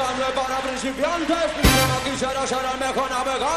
para principiantes. Yo no quisiera ser el mejor navegante.